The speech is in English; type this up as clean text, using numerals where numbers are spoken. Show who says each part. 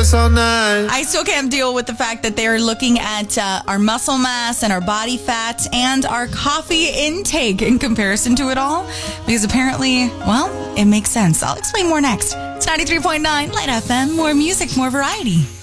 Speaker 1: us all night.
Speaker 2: I still can't deal with the fact that they're looking at our muscle mass and our body fat and our coffee intake in comparison to it all. Because apparently, well, it makes sense. I'll explain more next. It's 93.9 Light FM. More music, more variety.